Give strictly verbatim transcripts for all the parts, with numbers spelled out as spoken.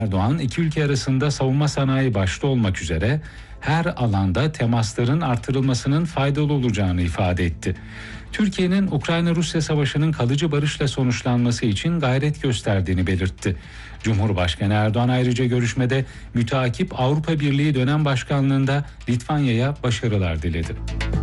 Erdoğan, iki ülke arasında savunma sanayi başta olmak üzere her alanda temasların artırılmasının faydalı olacağını ifade etti. Türkiye'nin Ukrayna-Rusya savaşının kalıcı barışla sonuçlanması için gayret gösterdiğini belirtti. Cumhurbaşkanı Erdoğan ayrıca görüşmede müteakip Avrupa Birliği dönem başkanlığında Litvanya'ya başarılar diledi.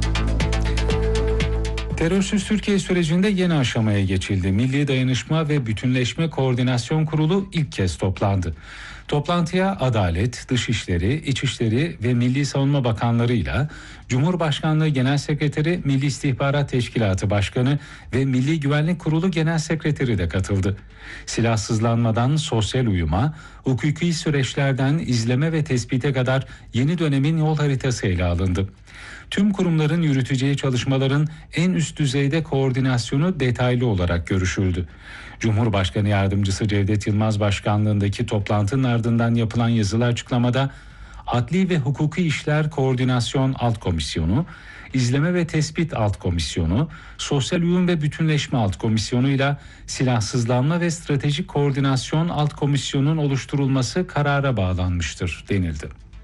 Terörsüz Türkiye sürecinde yeni aşamaya geçildi. Milli Dayanışma ve Bütünleşme Koordinasyon Kurulu ilk kez toplandı. Toplantıya Adalet, Dışişleri, İçişleri ve Milli Savunma Bakanlarıyla Cumhurbaşkanlığı Genel Sekreteri, Milli İstihbarat Teşkilatı Başkanı ve Milli Güvenlik Kurulu Genel Sekreteri de katıldı. Silahsızlanmadan sosyal uyuma, hukuki süreçlerden izleme ve tespite kadar yeni dönemin yol haritası ele alındı. Tüm kurumların yürüteceği çalışmaların en üst düzeyde koordinasyonu detaylı olarak görüşüldü. Cumhurbaşkanı Yardımcısı Cevdet Yılmaz başkanlığındaki toplantının ardından yapılan yazılı açıklamada Adli ve Hukuki İşler Koordinasyon Alt Komisyonu, İzleme ve Tespit Alt Komisyonu, Sosyal Uyum ve Bütünleşme Alt Komisyonu ile Silahsızlanma ve Stratejik Koordinasyon Alt Komisyonu'nun oluşturulması karara bağlanmıştır denildi.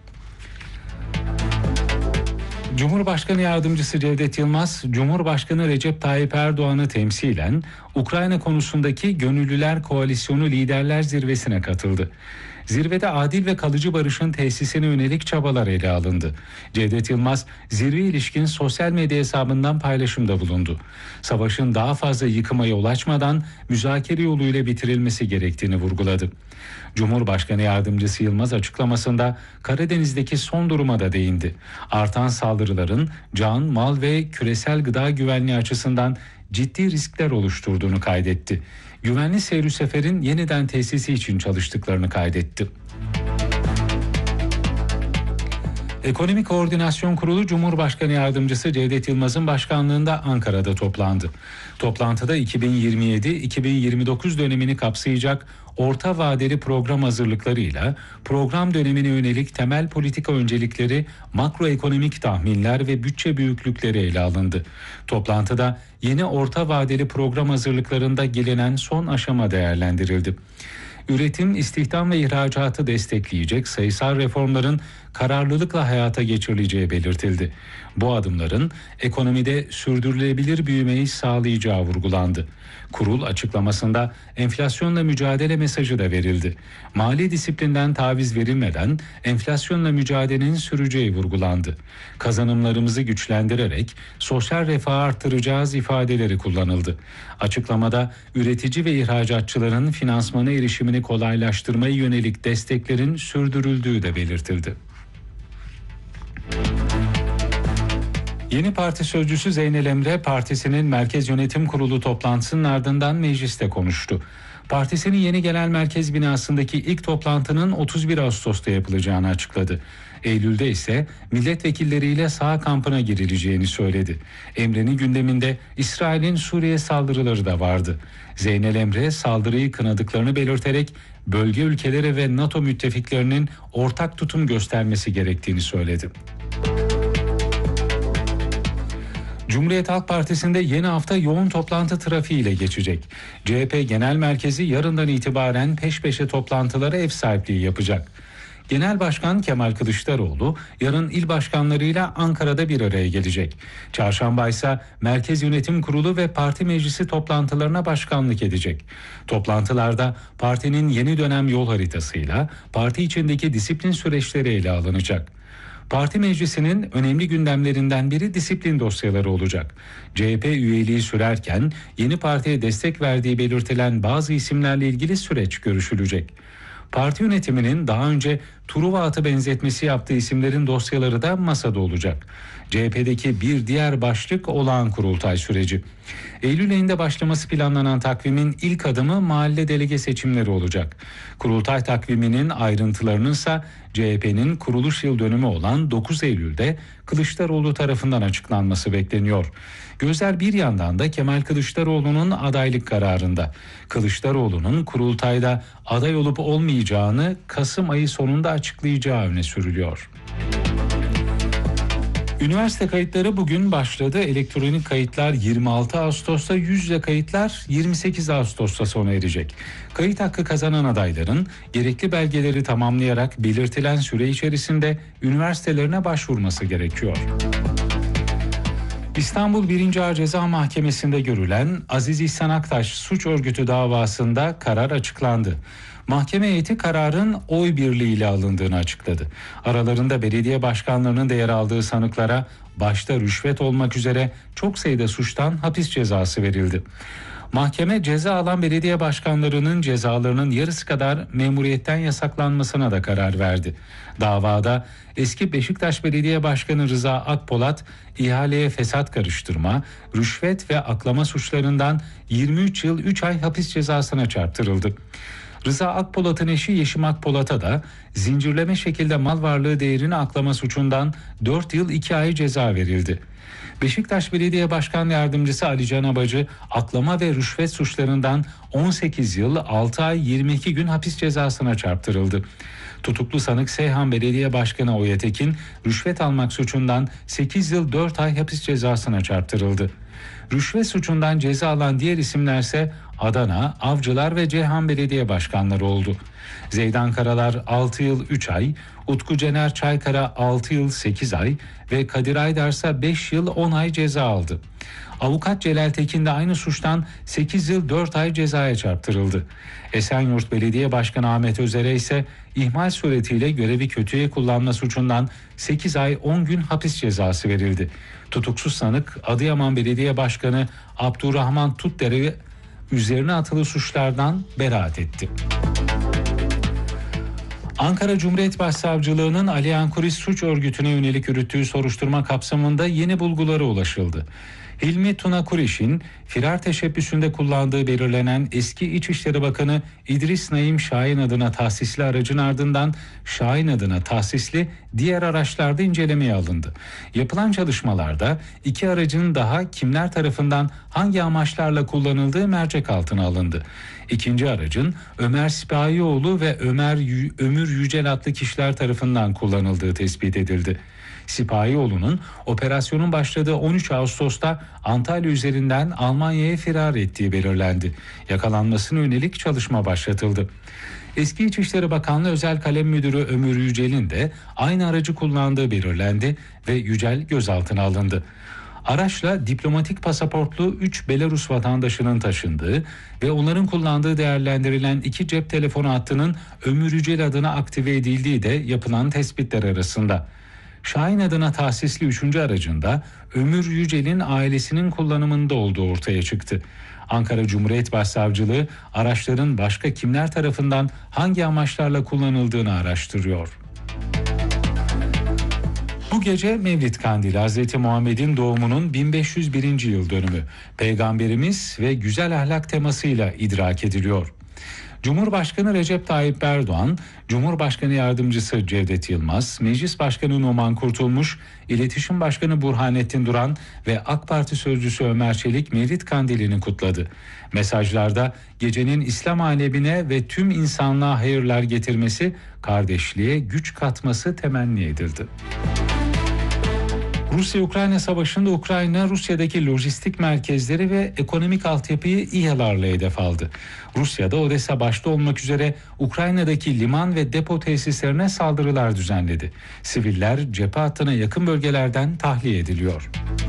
Cumhurbaşkanı Yardımcısı Cevdet Yılmaz, Cumhurbaşkanı Recep Tayyip Erdoğan'ı temsilen Ukrayna konusundaki Gönüllüler Koalisyonu Liderler Zirvesi'ne katıldı. Zirvede adil ve kalıcı barışın tesisine yönelik çabalar ele alındı. Cevdet Yılmaz, zirve ilişkin sosyal medya hesabından paylaşımda bulundu. Savaşın daha fazla yıkıma yol açmadan müzakere yoluyla bitirilmesi gerektiğini vurguladı. Cumhurbaşkanı Yardımcısı Yılmaz açıklamasında Karadeniz'deki son duruma da değindi. Artan saldırıların can, mal ve küresel gıda güvenliği açısından ciddi riskler oluşturduğunu kaydetti. Güvenli seyir seferin yeniden tesisi için çalıştıklarını kaydetti. Ekonomi Koordinasyon Kurulu Cumhurbaşkanı Yardımcısı Cevdet Yılmaz'ın başkanlığında Ankara'da toplandı. Toplantıda iki bin yirmi yedi iki bin yirmi dokuz dönemini kapsayacak orta vadeli program hazırlıklarıyla program dönemine yönelik temel politika öncelikleri, makroekonomik tahminler ve bütçe büyüklükleri ele alındı. Toplantıda yeni orta vadeli program hazırlıklarında gelinen son aşama değerlendirildi. Üretim, istihdam ve ihracatı destekleyecek sayısal reformların kararlılıkla hayata geçirileceği belirtildi. Bu adımların ekonomide sürdürülebilir büyümeyi sağlayacağı vurgulandı. Kurul açıklamasında enflasyonla mücadele mesajı da verildi. Mali disiplinden taviz verilmeden enflasyonla mücadelenin süreceği vurgulandı. Kazanımlarımızı güçlendirerek sosyal refahı artıracağız ifadeleri kullanıldı. Açıklamada üretici ve ihracatçıların finansmana erişimini kolaylaştırmaya yönelik desteklerin sürdürüldüğü de belirtildi. Yeni parti sözcüsü Zeynel Emre, partisinin Merkez Yönetim Kurulu toplantısının ardından mecliste konuştu. Partisinin yeni genel merkez binasındaki ilk toplantının otuz bir Ağustos'ta yapılacağını açıkladı. Eylül'de ise milletvekilleriyle saha kampına girileceğini söyledi. Emre'nin gündeminde İsrail'in Suriye saldırıları da vardı. Zeynel Emre saldırıyı kınadıklarını belirterek bölge ülkeleri ve NATO müttefiklerinin ortak tutum göstermesi gerektiğini söyledi. Cumhuriyet Halk Partisi'nde yeni hafta yoğun toplantı trafiğiyle geçecek. C H P Genel Merkezi yarından itibaren peş peşe toplantılara ev sahipliği yapacak. Genel Başkan Kemal Kılıçdaroğlu yarın il başkanlarıyla Ankara'da bir araya gelecek. Çarşamba ise Merkez Yönetim Kurulu ve Parti Meclisi toplantılarına başkanlık edecek. Toplantılarda partinin yeni dönem yol haritasıyla parti içindeki disiplin süreçleri ele alınacak. Parti meclisinin önemli gündemlerinden biri disiplin dosyaları olacak. C H P üyeliği sürerken yeni partiye destek verdiği belirtilen bazı isimlerle ilgili süreç görüşülecek. Parti yönetiminin daha önce Truva atı benzetmesi yaptığı isimlerin dosyaları da masada olacak. C H P'deki bir diğer başlık olağan kurultay süreci. Eylül ayında başlaması planlanan takvimin ilk adımı mahalle delege seçimleri olacak. Kurultay takviminin ayrıntılarının ise C H P'nin kuruluş yıl dönümü olan dokuz Eylül'de Kılıçdaroğlu tarafından açıklanması bekleniyor. Gözler bir yandan da Kemal Kılıçdaroğlu'nun adaylık kararında. Kılıçdaroğlu'nun kurultayda aday olup olmayacağını Kasım ayı sonunda açıklayacağı öne sürülüyor. Üniversite kayıtları bugün başladı. Elektronik kayıtlar yirmi altı Ağustos'ta, yüz yüze kayıtlar yirmi sekiz Ağustos'ta sona erecek. Kayıt hakkı kazanan adayların gerekli belgeleri tamamlayarak belirtilen süre içerisinde üniversitelerine başvurması gerekiyor. İstanbul birinci Ağır Ceza Mahkemesi'nde görülen Aziz İhsan Aktaş suç örgütü davasında karar açıklandı. Mahkeme heyeti kararın oy birliğiyle alındığını açıkladı. Aralarında belediye başkanlarının da yer aldığı sanıklara başta rüşvet olmak üzere çok sayıda suçtan hapis cezası verildi. Mahkeme ceza alan belediye başkanlarının cezalarının yarısı kadar memuriyetten yasaklanmasına da karar verdi. Davada eski Beşiktaş Belediye Başkanı Rıza Akpolat ihaleye fesat karıştırma, rüşvet ve aklama suçlarından yirmi üç yıl üç ay hapis cezasına çarptırıldı. Rıza Akpolat'ın eşi Yeşim Akpolat'a da zincirleme şekilde mal varlığı değerini aklama suçundan dört yıl iki ay ceza verildi. Beşiktaş Belediye Başkan Yardımcısı Ali Can Abacı aklama ve rüşvet suçlarından on sekiz yıl altı ay yirmi iki gün hapis cezasına çarptırıldı. Tutuklu sanık Seyhan Belediye Başkanı Oya Tekin rüşvet almak suçundan sekiz yıl dört ay hapis cezasına çarptırıldı. Rüşvet suçundan ceza alan diğer isimlerse Adana, Avcılar ve Ceyhan Belediye Başkanları oldu. Zeydan Karalar altı yıl üç ay, Utku Cener Çaykara altı yıl sekiz ay ve Kadir Aydar ise beş yıl on ay ceza aldı. Avukat Celal Tekin de aynı suçtan sekiz yıl dört ay cezaya çarptırıldı. Esenyurt Belediye Başkanı Ahmet Özer'e ise ihmal suretiyle görevi kötüye kullanma suçundan sekiz ay on gün hapis cezası verildi. Tutuksuz sanık Adıyaman Belediye Başkanı Abdurrahman Tutdere üzerine atılı suçlardan beraat etti. Ankara Cumhuriyet Başsavcılığı'nın Ali Yankuris suç örgütüne yönelik yürüttüğü soruşturma kapsamında yeni bulgulara ulaşıldı. Hilmi Tuna Kuriş'in firar teşebbüsünde kullandığı belirlenen eski İçişleri Bakanı İdris Naim Şahin adına tahsisli aracın ardından Şahin adına tahsisli diğer araçlarda incelemeye alındı. Yapılan çalışmalarda iki aracın daha kimler tarafından hangi amaçlarla kullanıldığı mercek altına alındı. İkinci aracın Ömer Sipahioğlu ve Ömer Yü- Ömür Yücel adlı kişiler tarafından kullanıldığı tespit edildi. Sipahioğlu'nun operasyonun başladığı on üç Ağustos'ta Antalya üzerinden Almanya'ya firar ettiği belirlendi. Yakalanmasına yönelik çalışma başlatıldı. Eski İçişleri Bakanlığı Özel Kalem Müdürü Ömür Yücel'in de aynı aracı kullandığı belirlendi ve Yücel gözaltına alındı. Araçla diplomatik pasaportlu üç Belarus vatandaşının taşındığı ve onların kullandığı değerlendirilen iki cep telefonu hattının Ömür Yücel adına aktive edildiği de yapılan tespitler arasında. Şahin adına tahsisli üçüncü aracında Ömür Yücel'in ailesinin kullanımında olduğu ortaya çıktı. Ankara Cumhuriyet Başsavcılığı araçların başka kimler tarafından hangi amaçlarla kullanıldığını araştırıyor. Bu gece Mevlid Kandili, Hazreti Muhammed'in doğumunun bin beş yüz birinci yıl dönümü. Peygamberimiz ve güzel ahlak temasıyla idrak ediliyor. Cumhurbaşkanı Recep Tayyip Erdoğan, Cumhurbaşkanı Yardımcısı Cevdet Yılmaz, Meclis Başkanı Numan Kurtulmuş, İletişim Başkanı Burhanettin Duran ve AK Parti Sözcüsü Ömer Çelik Mevlid Kandili'ni kutladı. Mesajlarda gecenin İslam alemine ve tüm insanlığa hayırlar getirmesi, kardeşliğe güç katması temenni edildi. Rusya-Ukrayna savaşında Ukrayna, Rusya'daki lojistik merkezleri ve ekonomik altyapıyı İHA'larla hedef aldı. Rusya'da Odessa başta olmak üzere Ukrayna'daki liman ve depo tesislerine saldırılar düzenledi. Siviller cephe hattına yakın bölgelerden tahliye ediliyor.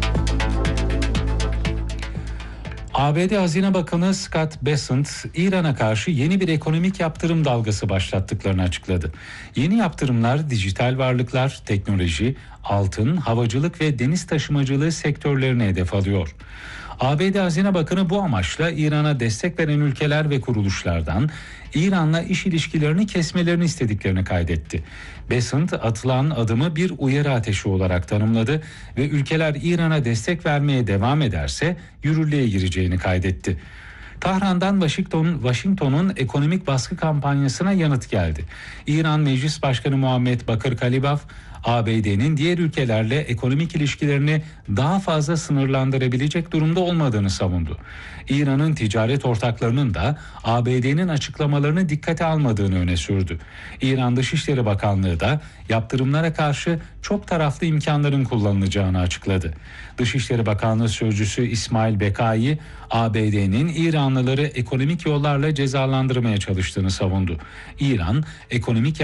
A B D Hazine Bakanı Scott Bessent, İran'a karşı yeni bir ekonomik yaptırım dalgası başlattıklarını açıkladı. Yeni yaptırımlar dijital varlıklar, teknoloji, altın, havacılık ve deniz taşımacılığı sektörlerine hedef alıyor. A B D Hazine Bakanı bu amaçla İran'a destek veren ülkeler ve kuruluşlardan İran'la iş ilişkilerini kesmelerini istediklerini kaydetti. Bessent atılan adımı bir uyarı ateşi olarak tanımladı ve ülkeler İran'a destek vermeye devam ederse yürürlüğe gireceğini kaydetti. Tahran'dan Washington, Washington'un ekonomik baskı kampanyasına yanıt geldi. İran Meclis Başkanı Muhammed Bakır Kalibaf, A B D'nin diğer ülkelerle ekonomik ilişkilerini daha fazla sınırlandırabilecek durumda olmadığını savundu. İran'ın ticaret ortaklarının da A B D'nin açıklamalarını dikkate almadığını öne sürdü. İran Dışişleri Bakanlığı da yaptırımlara karşı çok taraflı imkanların kullanılacağını açıkladı. Dışişleri Bakanlığı Sözcüsü İsmail Bekai, A B D'nin İranlıları ekonomik yollarla cezalandırmaya çalıştığını savundu. İran, ekonomik